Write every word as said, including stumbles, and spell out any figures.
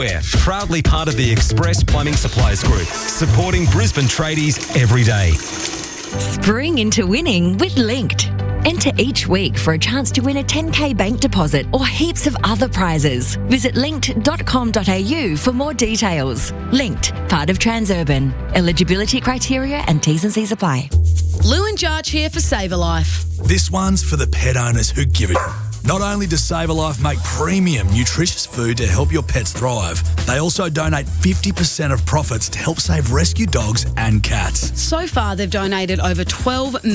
We're proudly part of the Express Plumbing Supplies Group, supporting Brisbane tradies every day. Spring into winning with Linked. Enter each week for a chance to win a ten K bank deposit or heaps of other prizes. Visit linked dot com dot a u for more details. Linked, part of Transurban. Eligibility criteria and T's and C's apply. Lou and Jarch here for Save a Life. This one's for the pet owners who give it. Not only does Save a Life make premium, nutritious food to help your pets thrive, they also donate fifty percent of profits to help save rescue dogs and cats. So far, they've donated over twelve